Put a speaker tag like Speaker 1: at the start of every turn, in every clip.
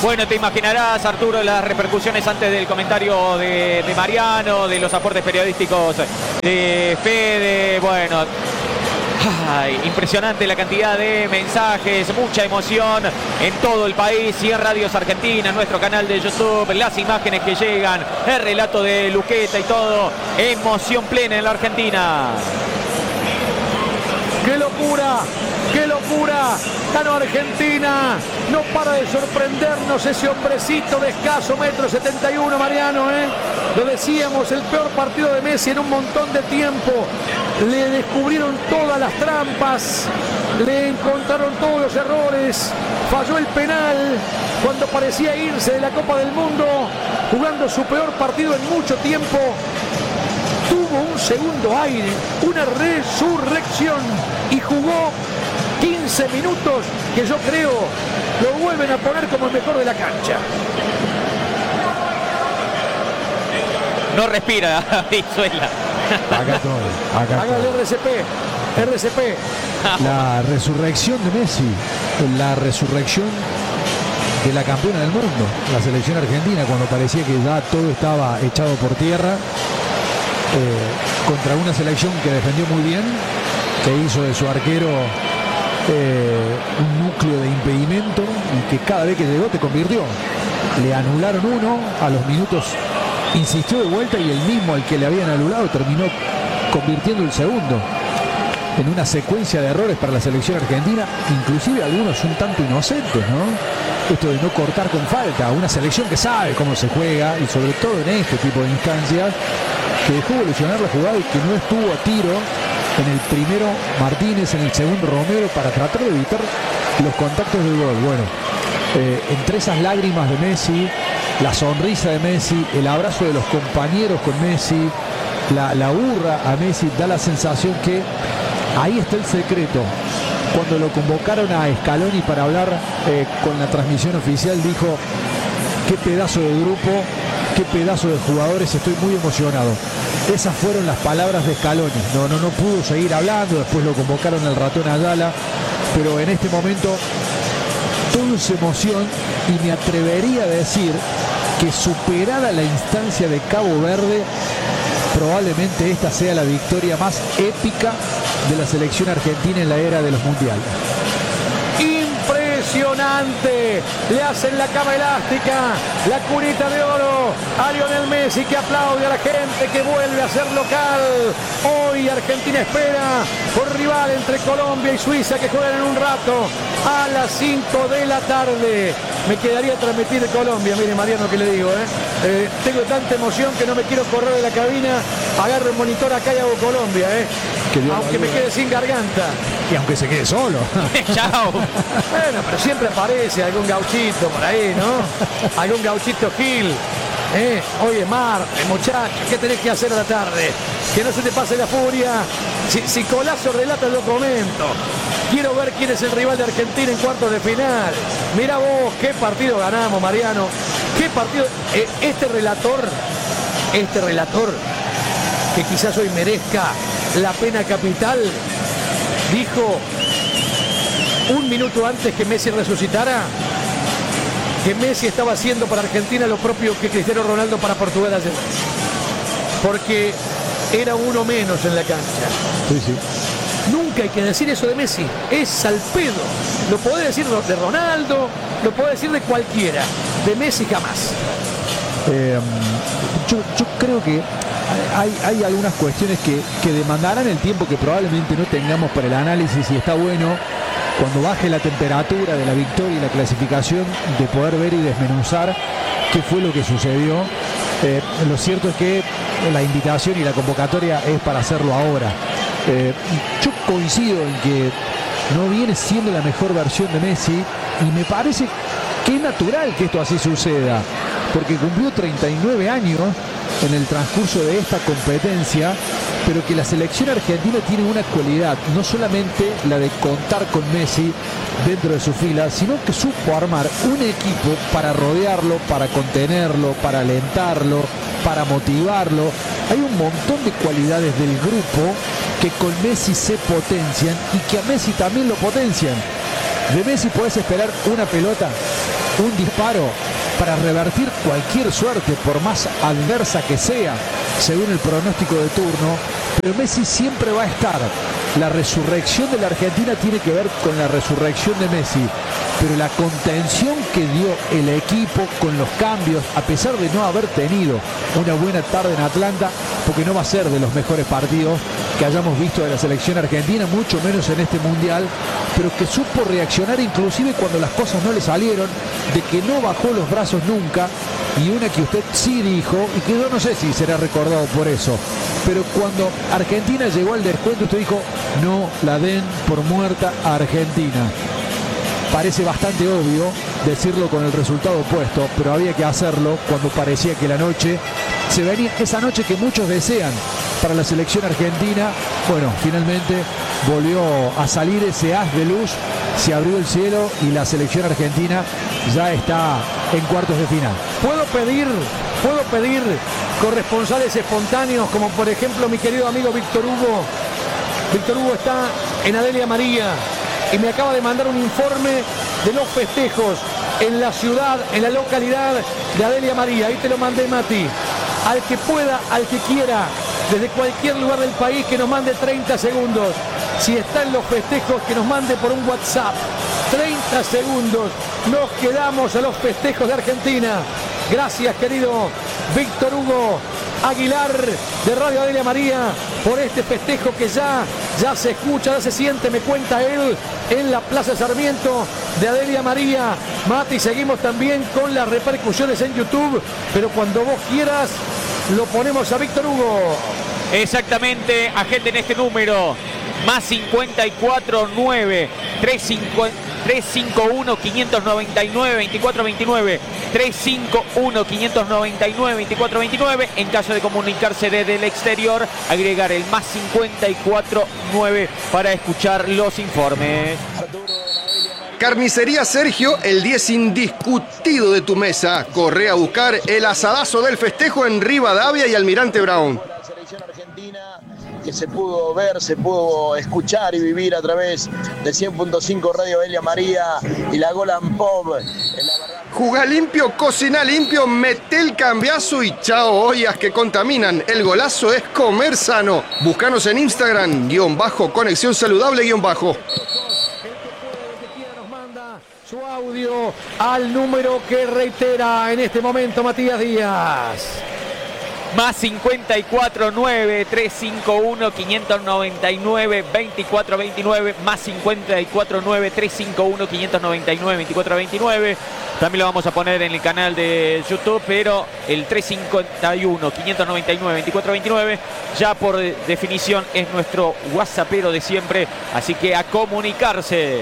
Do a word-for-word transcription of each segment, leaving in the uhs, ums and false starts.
Speaker 1: Bueno, te imaginarás, Arturo, las repercusiones antes del comentario de, de Mariano, de los aportes periodísticos de Fede. Bueno, ay, impresionante la cantidad de mensajes, mucha emoción en todo el país y en Radios Argentina, en nuestro canal de YouTube, las imágenes que llegan, el relato de Luqueta y todo, emoción plena en la Argentina.
Speaker 2: ¡Qué locura! ¡Qué locura! Ganó Argentina. No para de sorprendernos ese hombrecito de escaso metro setenta y uno, Mariano, ¿eh? Lo decíamos, el peor partido de Messi en un montón de tiempo. Le descubrieron todas las trampas, le encontraron todos los errores, falló el penal cuando parecía irse de la Copa del Mundo, jugando su peor partido en mucho tiempo. Tuvo un segundo aire, una resurrección y jugó quince minutos que yo creo lo vuelven a poner como el mejor de la cancha.
Speaker 1: No respira, Brizuela.
Speaker 3: Acá todo. Acá
Speaker 2: Haga el
Speaker 3: todo.
Speaker 2: R C P. R C P.
Speaker 3: La resurrección de Messi, la resurrección de la campeona del mundo, la selección argentina, cuando parecía que ya todo estaba echado por tierra, eh, contra una selección que defendió muy bien, que hizo de su arquero eh, un núcleo de impedimento y que cada vez que llegó te convirtió. Le anularon uno, a los minutos insistió de vuelta y el mismo al que le habían anulado terminó convirtiendo el segundo. En una secuencia de errores para la selección argentina, inclusive algunos un tanto inocentes, ¿no? Esto de no cortar con falta, una selección que sabe cómo se juega y sobre todo en este tipo de instancias, que dejó evolucionar la jugada y que no estuvo a tiro en el primero Martínez, en el segundo Romero, para tratar de evitar los contactos del gol. Bueno, eh, entre esas lágrimas de Messi, la sonrisa de Messi, el abrazo de los compañeros con Messi, la, la burra a Messi, da la sensación que ahí está el secreto. Cuando lo convocaron a Scaloni para hablar eh, con la transmisión oficial, dijo: qué pedazo de grupo, qué pedazo de jugadores, estoy muy emocionado. Esas fueron las palabras de Scaloni. No, no, no pudo seguir hablando, después lo convocaron al ratón Ayala, pero en este momento todo es emoción y me atrevería a decir que superada la instancia de Cabo Verde, probablemente esta sea la victoria más épica de la selección argentina en la era de los mundiales.
Speaker 2: Impresionante, le hacen la cama elástica, la curita de oro a Lionel Messi, que aplaude a la gente, que vuelve a ser local. Hoy Argentina espera por rival entre Colombia y Suiza, que juegan en un rato a las cinco de la tarde. Me quedaría transmitir de Colombia, mire Mariano, que le digo, ¿eh? Eh, tengo tanta emoción que no me quiero correr de la cabina, agarro el monitor acá y hago Colombia, ¿eh? Aunque me quede sin garganta.
Speaker 3: Y aunque se quede solo.
Speaker 1: Chao.
Speaker 2: Bueno, pero siempre aparece algún gauchito por ahí, ¿no? Algún gauchito Gil. ¿Eh? Oye, Mar, eh, muchacho, ¿qué tenés que hacer a la tarde? Que no se te pase la furia. Si, si Colazo relata, lo comento. Quiero ver quién es el rival de Argentina en cuartos de final. Mira vos, qué partido ganamos, Mariano. Qué partido. Eh, este relator, este relator, que quizás hoy merezca la pena capital, dijo un minuto antes que Messi resucitara que Messi estaba haciendo para Argentina lo propio que Cristiano Ronaldo para Portugal ayer, porque era uno menos en la cancha.
Speaker 3: Sí, sí.
Speaker 2: Nunca hay que decir eso de Messi, es al pedo. Lo podés decir de Ronaldo, lo podés decir de cualquiera, de Messi jamás.
Speaker 3: Eh, yo, yo creo que hay, hay algunas cuestiones que, que demandarán el tiempo que probablemente no tengamos para el análisis, y está bueno cuando baje la temperatura de la victoria y la clasificación de poder ver y desmenuzar qué fue lo que sucedió. Eh, lo cierto es que la invitación y la convocatoria es para hacerlo ahora. Eh, yo coincido en que no viene siendo la mejor versión de Messi y me parece que es natural que esto así suceda, porque cumplió treinta y nueve años en el transcurso de esta competencia, pero que la selección argentina tiene una cualidad, no solamente la de contar con Messi dentro de su fila, sino que supo armar un equipo para rodearlo, para contenerlo, para alentarlo, para motivarlo. Hay un montón de cualidades del grupo que con Messi se potencian y que a Messi también lo potencian. De Messi podés esperar una pelota, un disparo para revertir cualquier suerte, por más adversa que sea, según el pronóstico de turno. Pero Messi siempre va a estar. La resurrección de la Argentina tiene que ver con la resurrección de Messi, pero la contención que dio el equipo con los cambios, a pesar de no haber tenido una buena tarde en Atlanta, porque no va a ser de los mejores partidos que hayamos visto de la selección argentina, mucho menos en este mundial, pero que supo reaccionar inclusive cuando las cosas no le salieron, de que no bajó los brazos nunca, y una que usted sí dijo, y que yo no sé si será recordado por eso, pero cuando Argentina llegó al descuento, usted dijo, no la den por muerta a Argentina. Parece bastante obvio decirlo con el resultado opuesto, pero había que hacerlo cuando parecía que la noche se venía, esa noche que muchos desean para la selección argentina. Bueno, finalmente volvió a salir ese haz de luz, se abrió el cielo y la selección argentina ya está en cuartos de final.
Speaker 2: ¿Puedo pedir, puedo pedir corresponsales espontáneos, como por ejemplo mi querido amigo Víctor Hugo? Víctor Hugo está en Adelia María y me acaba de mandar un informe de los festejos en la ciudad, en la localidad de Adelia María. Ahí te lo mandé, Mati. Al que pueda, al que quiera, desde cualquier lugar del país, que nos mande treinta segundos. Si está en los festejos, que nos mande por un WhatsApp. treinta segundos. Nos quedamos a los festejos de Argentina. Gracias, querido Víctor Hugo Aguilar de Radio Adelia María, por este festejo que ya, ya se escucha, ya se siente, me cuenta él, en la Plaza Sarmiento de Adelia María. Mati, seguimos también con las repercusiones en YouTube, pero cuando vos quieras lo ponemos a Víctor Hugo.
Speaker 1: Exactamente, agente en este número, más cincuenta y cuatro nueve tres cinco uno cinco nueve nueve veinticuatro veintinueve, tres cinco uno cinco nueve nueve veinticuatro veintinueve. En caso de comunicarse desde el exterior, agregar el más cincuenta y cuatro nueve para escuchar los informes.
Speaker 4: Carnicería Sergio, el diez indiscutido de tu mesa. Corre a buscar el asadazo del festejo en Rivadavia y Almirante Brown.
Speaker 5: La selección argentina que se pudo ver, se pudo escuchar y vivir a través de cien punto cinco Radio Adelia María y la Golan Pop.
Speaker 4: Jugá limpio, cocina limpio, mete el cambiazo y chao ollas que contaminan. El golazo es comer sano. Búscanos en Instagram, guión bajo, conexión saludable, guión bajo.
Speaker 2: Su audio al número que reitera en este momento Matías Díaz.
Speaker 1: Más cincuenta y cuatro nueve tres cinco uno cinco nueve nueve veinticuatro veintinueve, más cincuenta y cuatro nueve tres cinco uno cinco nueve nueve veinticuatro veintinueve. También lo vamos a poner en el canal de YouTube, pero el tres cinco uno cinco nueve nueve veinticuatro veintinueve ya por definición es nuestro WhatsAppero de siempre, así que a comunicarse.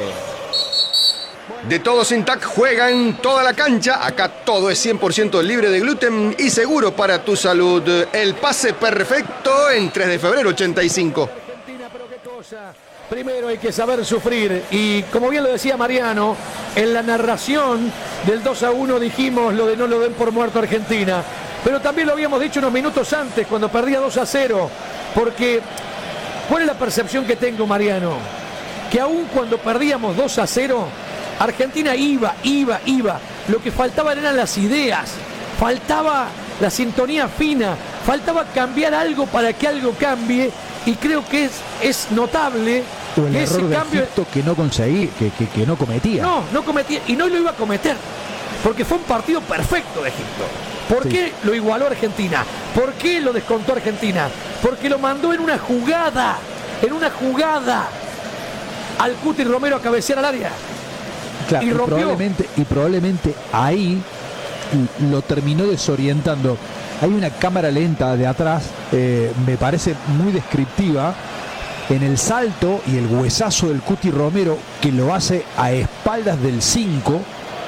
Speaker 4: De Todos Intac juega en toda la cancha. Acá todo es cien por ciento libre de gluten y seguro para tu salud. El pase perfecto en tres de febrero ochenta y cinco.
Speaker 2: Argentina, pero qué cosa. Primero hay que saber sufrir. Y como bien lo decía Mariano, en la narración del dos a uno dijimos lo de no lo den por muerto Argentina. Pero también lo habíamos dicho unos minutos antes, cuando perdía dos a cero. Porque, ¿cuál es la percepción que tengo, Mariano? Que aún cuando perdíamos dos a cero... Argentina iba, iba, iba. Lo que faltaban eran las ideas. Faltaba la sintonía fina. Faltaba cambiar algo para que algo cambie. Y creo que es, es notable
Speaker 3: o el
Speaker 2: que
Speaker 3: error
Speaker 2: ese
Speaker 3: de
Speaker 2: cambio...
Speaker 3: Egipto que no conseguí, que, que, que no cometía.
Speaker 2: No, no cometía. Y no lo iba a cometer. Porque fue un partido perfecto de Egipto. ¿Por sí. qué lo igualó Argentina? ¿Por qué lo descontó Argentina? Porque lo mandó en una jugada. En una jugada. Al Cuti Romero a cabecear al área.
Speaker 3: Claro,
Speaker 2: y,
Speaker 3: y, probablemente, y probablemente ahí lo terminó desorientando. Hay una cámara lenta de atrás, eh, me parece muy descriptiva, en el salto y el huesazo del Cuti Romero, que lo hace a espaldas del cinco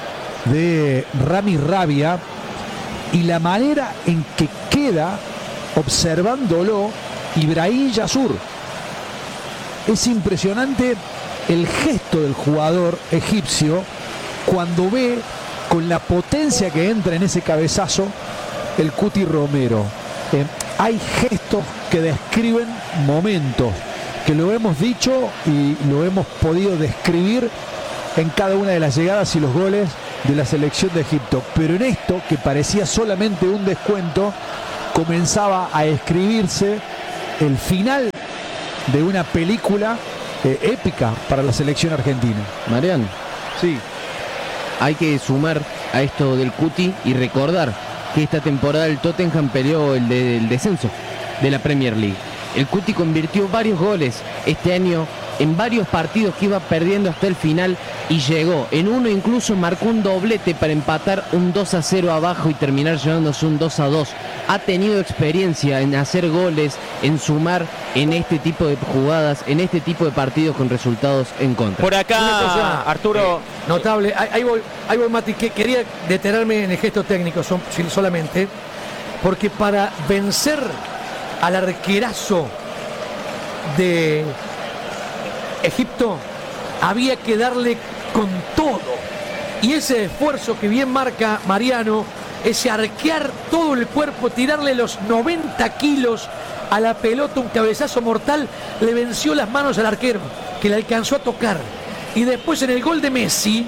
Speaker 3: de Rami Rabia, y la manera en que queda observándolo Ibrahim Yassur. Es impresionante el gesto del jugador egipcio cuando ve con la potencia que entra en ese cabezazo el Cuti Romero. Eh, hay gestos que describen momentos, que lo hemos dicho y lo hemos podido describir en cada una de las llegadas y los goles de la selección de Egipto. Pero en esto, que parecía solamente un descuento, comenzaba a escribirse el final de una película eh, épica para la selección argentina.
Speaker 6: Mariano,
Speaker 3: Sí.
Speaker 6: hay que sumar a esto del Cuti y recordar que esta temporada el Tottenham peleó el, de, el descenso de la Premier League. El Cuti convirtió varios goles este año en varios partidos que iba perdiendo hasta el final y llegó. En uno incluso marcó un doblete para empatar un dos a cero abajo y terminar llevándose un dos a dos. Ha tenido experiencia en hacer goles, en sumar en este tipo de jugadas, en este tipo de partidos con resultados en contra.
Speaker 1: Por
Speaker 2: Una
Speaker 1: acá,
Speaker 2: cosa,
Speaker 1: Arturo.
Speaker 2: eh, notable. Ahí, ahí voy, ahí voy, Mati, que quería detenerme en el gesto técnico son- sí, solamente, porque para vencer al arquerazo de Egipto había que darle con todo. Y ese esfuerzo que bien marca Mariano, ese arquear todo el cuerpo, tirarle los noventa kilos a la pelota, un cabezazo mortal, le venció las manos al arquero, que le alcanzó a tocar. Y después en el gol de Messi,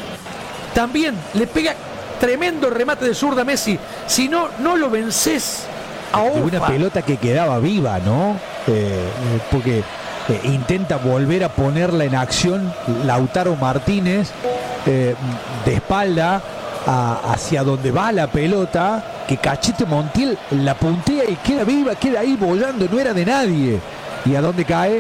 Speaker 2: también le pega tremendo remate de zurda a Messi. Si no, no lo vences a
Speaker 3: Y una
Speaker 2: Ufa.
Speaker 3: pelota que quedaba viva, ¿no? Eh, eh, porque eh, intenta volver a ponerla en acción Lautaro Martínez eh, de espalda a- hacia donde va la pelota, que Cachete Montiel la puntea y queda viva, queda ahí bollando, no era de nadie. ¿Y a dónde cae?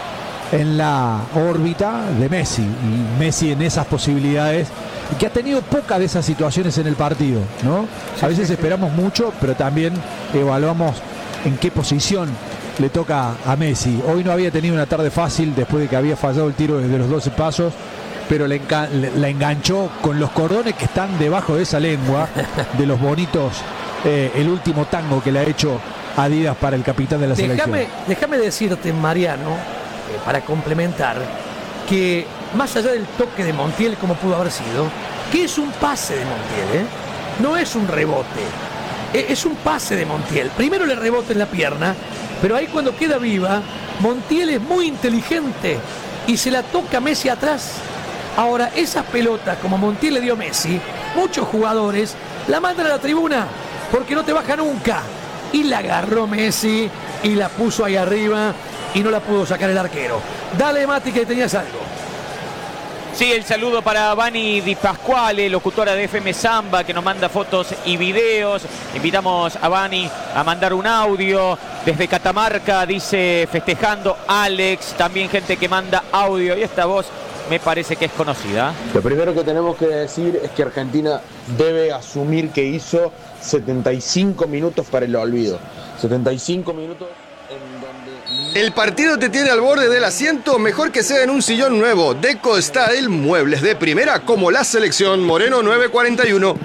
Speaker 3: En la órbita de Messi. Y Messi en esas posibilidades, que ha tenido pocas de esas situaciones en el partido, ¿no? A veces esperamos mucho, pero también evaluamos en qué posición le toca a Messi. Hoy no había tenido una tarde fácil después de que había fallado el tiro desde los doce pasos, pero la, enga- la enganchó con los cordones que están debajo de esa lengua, de los bonitos, eh, el último tango que le ha hecho Adidas para el capitán de la selección.
Speaker 2: Déjame, déjame decirte, Mariano, eh, para complementar, que más allá del toque de Montiel, como pudo haber sido, que es un pase de Montiel, ¿eh? No es un rebote, eh, es un pase de Montiel. Primero le rebota en la pierna, pero ahí cuando queda viva, Montiel es muy inteligente y se la toca a Messi atrás. Ahora, esas pelotas, como Montiel le dio a Messi, muchos jugadores la mandan a la tribuna porque no te baja nunca. Y la agarró Messi y la puso ahí arriba y no la pudo sacar el arquero. Dale, Mati, que tenías algo.
Speaker 1: Sí, el saludo para Vani Di Pasquale, locutora de F M Samba, que nos manda fotos y videos. Invitamos a Vani a mandar un audio. Desde Catamarca dice festejando Alex, también gente que manda audio. Y esta voz me parece que es conocida.
Speaker 7: Lo primero que tenemos que decir es que Argentina debe asumir que hizo setenta y cinco minutos para el olvido. setenta y cinco minutos en donde...
Speaker 4: El partido te tiene al borde del asiento, mejor que sea en un sillón nuevo. Deco Style, muebles de primera como la selección. Moreno nueve cuarenta y uno.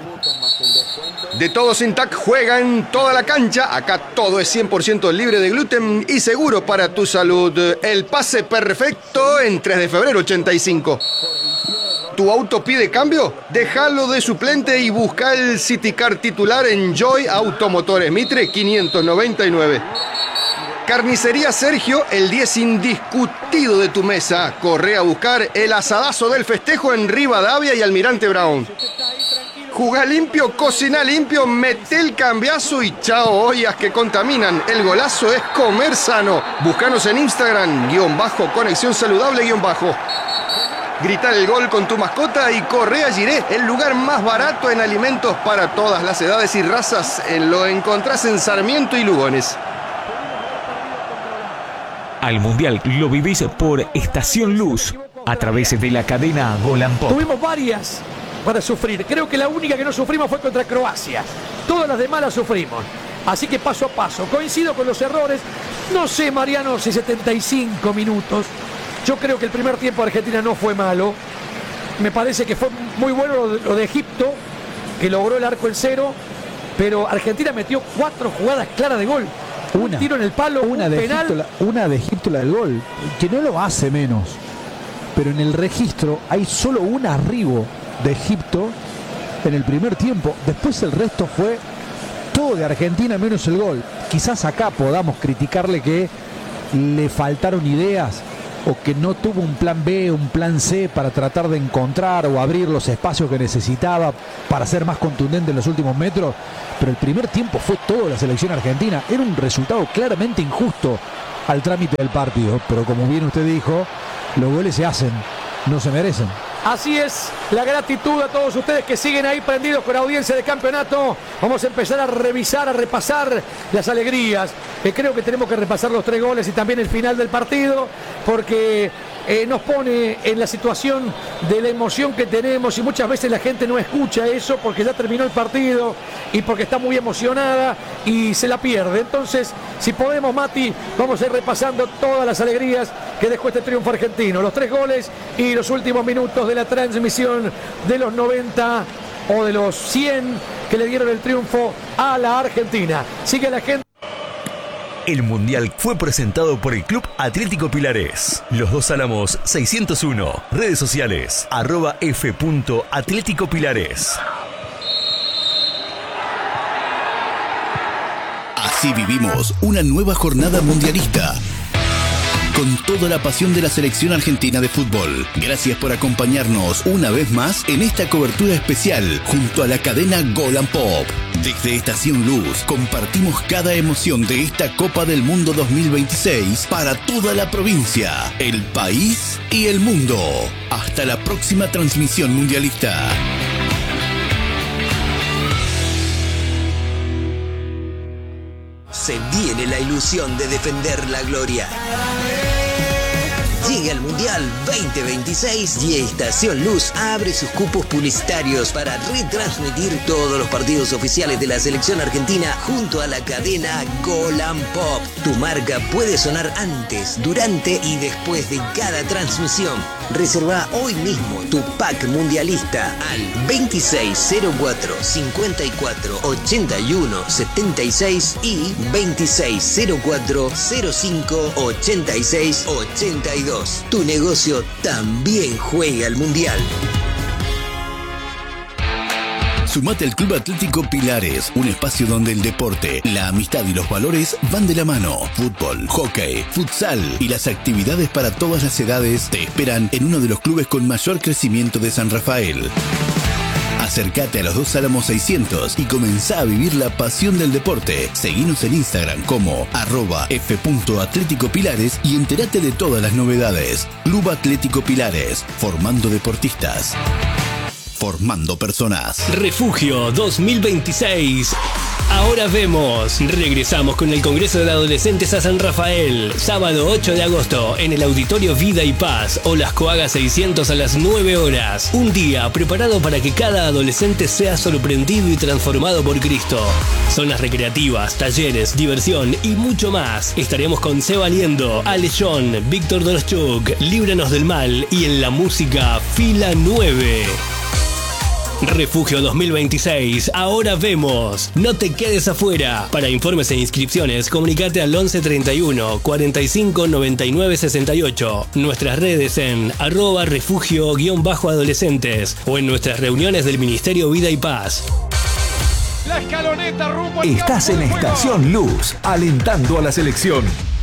Speaker 4: De todos Intac juegan toda la cancha. Acá todo es cien por ciento libre de gluten y seguro para tu salud. El pase perfecto en tres de febrero ochenta y cinco. ¿Tu auto pide cambio? Déjalo de suplente y busca el City Car titular en Joy Automotores Mitre quinientos noventa y nueve. Carnicería Sergio, el diez indiscutido de tu mesa. Corre a buscar el asadazo del festejo en Rivadavia y Almirante Brown. Jugá limpio, cocina limpio, mete el cambiazo y chao ollas que contaminan. El golazo es comer sano. Búscanos en Instagram, guión bajo, conexión saludable, guión bajo. Gritar el gol con tu mascota y corre a Giré, el lugar más barato en alimentos para todas las edades y razas. Lo encontrás en Sarmiento y Lugones.
Speaker 8: Al Mundial lo vivís por Estación Luz, a través de la cadena Golan Pop.
Speaker 2: Tuvimos varias para sufrir. Creo que la única que no sufrimos fue contra Croacia. Todas las demás las sufrimos. Así que paso a paso. Coincido con los errores. No sé, Mariano, si setenta y cinco minutos. Yo creo que el primer tiempo de Argentina no fue malo. Me parece que fue muy bueno lo de, lo de Egipto, que logró el arco en cero. Pero Argentina metió cuatro jugadas claras de gol.
Speaker 3: Una,
Speaker 2: un tiro en el palo,
Speaker 3: una
Speaker 2: un
Speaker 3: de
Speaker 2: penal.
Speaker 3: Egipto, la, una de Egipto la del gol, que no lo hace menos. Pero en el registro hay solo un arribo de Egipto en el primer tiempo. Después el resto fue todo de Argentina menos el gol. Quizás acá podamos criticarle que le faltaron ideas o que no tuvo un plan B, un plan C para tratar de encontrar o abrir los espacios que necesitaba para ser más contundente en los últimos metros, pero el primer tiempo fue todo la selección argentina. Era un resultado claramente injusto al trámite del partido, pero como bien usted dijo, los goles se hacen, no se merecen.
Speaker 2: Así es, la gratitud a todos ustedes que siguen ahí prendidos con audiencia de campeonato. Vamos a empezar a revisar, a repasar las alegrías. Eh, creo que tenemos que repasar los tres goles y también el final del partido, porque eh, nos pone en la situación de la emoción que tenemos y muchas veces la gente no escucha eso porque ya terminó el partido y porque está muy emocionada y se la pierde. Entonces, si podemos, Mati, vamos a ir repasando todas las alegrías que dejó este triunfo argentino. Los tres goles y los últimos minutos de la transmisión de los noventa o de los cien que le dieron el triunfo a la Argentina. Sigue la gente.
Speaker 9: El Mundial fue presentado por el Club Atlético Pilares. Los Dos Álamos seiscientos uno. Redes sociales, arroba f punto atlético pilares.
Speaker 10: Así vivimos una nueva jornada mundialista, con toda la pasión de la selección argentina de fútbol. Gracias por acompañarnos una vez más en esta cobertura especial junto a la cadena Gol and Pop. Desde Estación Luz compartimos cada emoción de esta Copa del Mundo dos mil veintiséis para toda la provincia, el país y el mundo. Hasta la próxima transmisión mundialista.
Speaker 11: Se viene la ilusión de defender la gloria. Llega el Mundial veinte veintiséis y Estación Luz abre sus cupos publicitarios para retransmitir todos los partidos oficiales de la selección argentina junto a la cadena Gol and Pop. Tu marca puede sonar antes, durante y después de cada transmisión. Reserva hoy mismo tu pack mundialista al veintiséis cero cuatro cincuenta y cuatro ochenta y uno setenta y seis y veintiséis cero cuatro cero cinco ochenta y seis ochenta y dos. Tu negocio también juega al Mundial.
Speaker 10: Sumate al Club Atlético Pilares, un espacio donde el deporte, la amistad y los valores van de la mano. Fútbol, hockey, futsal y las actividades para todas las edades te esperan en uno de los clubes con mayor crecimiento de San Rafael. Acércate a los Dos Álamos seiscientos y comenzá a vivir la pasión del deporte. Seguinos en Instagram como arroba f punto atlético pilares y entérate de todas las novedades. Club Atlético Pilares, formando deportistas, formando personas.
Speaker 12: Refugio dos mil veintiséis. Ahora vemos. Regresamos con el Congreso de Adolescentes a San Rafael. Sábado ocho de agosto en el Auditorio Vida y Paz o Las Coagas seiscientos a las nueve horas. Un día preparado para que cada adolescente sea sorprendido y transformado por Cristo. Zonas recreativas, talleres, diversión y mucho más. Estaremos con Seba Liendo, Ale John, Víctor Doroschuk, Líbranos del Mal y en la música Fila nueve. Refugio dos mil veintiséis, ahora vemos. No te quedes afuera. Para informes e inscripciones, comunicate al once treinta y uno cuarenta y cinco noventa y nueve sesenta y ocho. Nuestras redes en arroba refugio guión bajo adolescentes o en nuestras reuniones del Ministerio Vida y Paz.
Speaker 8: La escaloneta rumbo al Estás en Estación Luz, alentando a la selección.